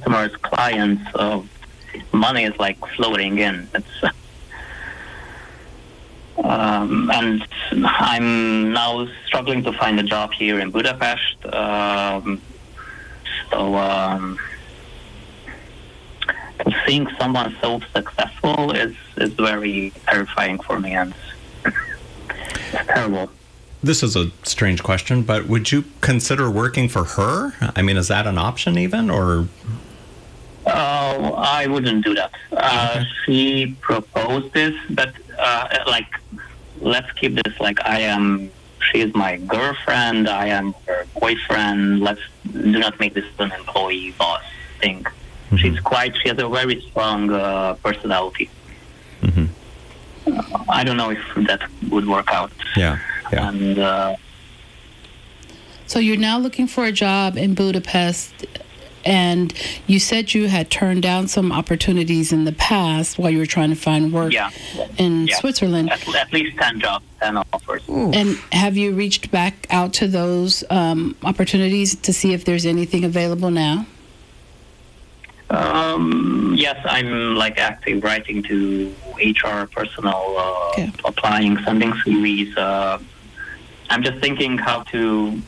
customers, clients, money is like floating in. It's and I'm now struggling to find a job here in Budapest. Seeing someone so successful is very terrifying for me, and it's terrible. This is a strange question, but would you consider working for her? I mean, is that an option even, or? I wouldn't do that. She proposed this, but let's keep this like she is my girlfriend, I am her boyfriend. Let's do not make this an employee boss thing. Mm-hmm. She has a very strong personality. Mm-hmm. I don't know if that would work out. Yeah. And so you're now looking for a job in Budapest, and you said you had turned down some opportunities in the past while you were trying to find work in Switzerland. At least 10 jobs, 10 offers. Ooh. And have you reached back out to those opportunities to see if there's anything available now? Yes, I'm active writing to HR personnel, applying, sending CVs. I'm just thinking how to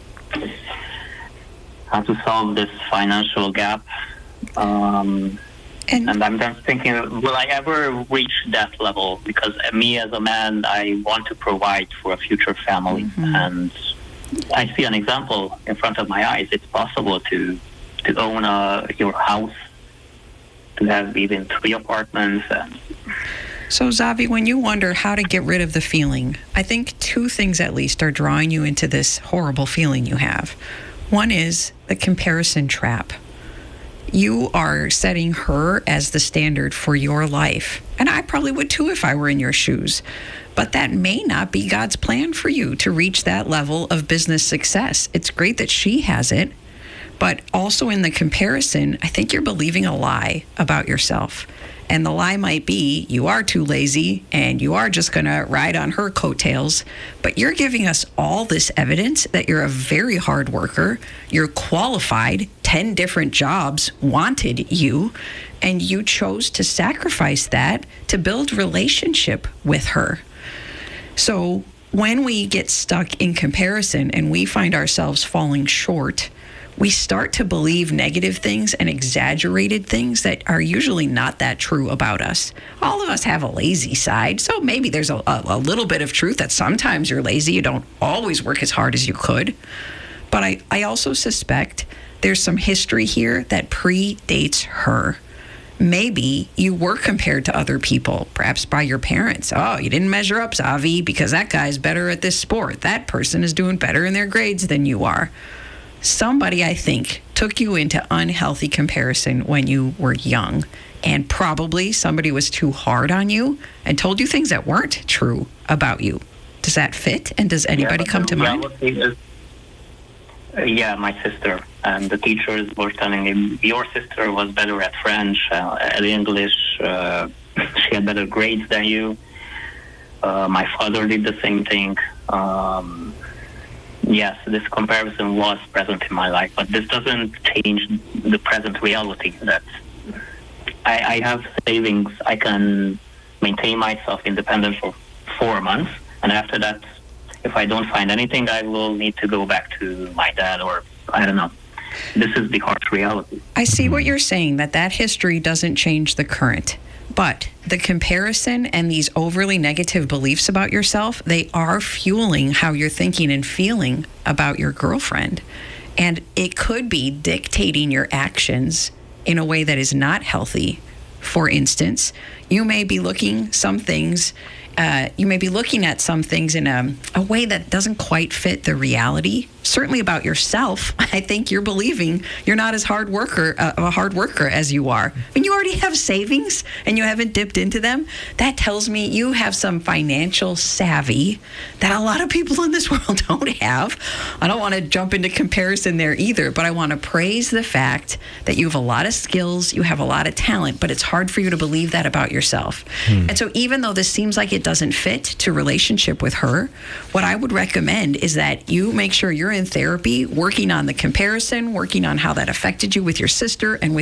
solve this financial gap. And I'm just thinking, will I ever reach that level? Because me as a man, I want to provide for a future family. Mm-hmm. And I see an example in front of my eyes. It's possible to own your house, to have even 3 apartments. So, Zavi, when you wonder how to get rid of the feeling, I think 2 things at least are drawing you into this horrible feeling you have. One is the comparison trap. You are setting her as the standard for your life. And I probably would too if I were in your shoes. But that may not be God's plan for you to reach that level of business success. It's great that she has it. But also in the comparison, I think you're believing a lie about yourself. And the lie might be you are too lazy and you are just going to ride on her coattails. But you're giving us all this evidence that you're a very hard worker. You're qualified. 10 different jobs wanted you. And you chose to sacrifice that to build relationship with her. So when we get stuck in comparison and we find ourselves falling short, we start to believe negative things and exaggerated things that are usually not that true about us. All of us have a lazy side, so maybe there's a little bit of truth that sometimes you're lazy. You don't always work as hard as you could. But I also suspect there's some history here that predates her. Maybe you were compared to other people, perhaps by your parents. Oh, you didn't measure up, Zavi, because that guy's better at this sport. That person is doing better in their grades than you are. Somebody, I think, took you into unhealthy comparison when you were young, and probably somebody was too hard on you and told you things that weren't true about you. Does that fit? And does anybody come to mind? My sister. And the teachers were telling me, your sister was better at French, at English. She had better grades than you. My father did the same thing. Yes, this comparison was present in my life, but this doesn't change the present reality that I have savings. I can maintain myself independent for 4 months, and after that, if I don't find anything, I will need to go back to my dad, or I don't know. This is the harsh reality. I see what you're saying, that history doesn't change the current. But the comparison and these overly negative beliefs about yourself, they are fueling how you're thinking and feeling about your girlfriend. And it could be dictating your actions in a way that is not healthy. For instance, you may be looking at some things in a way that doesn't quite fit the reality. Certainly about yourself, I think you're believing you're not as a hard worker as you are. When you already have savings and you haven't dipped into them, that tells me you have some financial savvy that a lot of people in this world don't have. I don't want to jump into comparison there either, but I want to praise the fact that you have a lot of skills, you have a lot of talent, but it's hard for you to believe that about yourself. And so even though this seems like it doesn't fit to relationship with her, what I would recommend is that you make sure you're in therapy, working on the comparison, working on how that affected you with your sister and with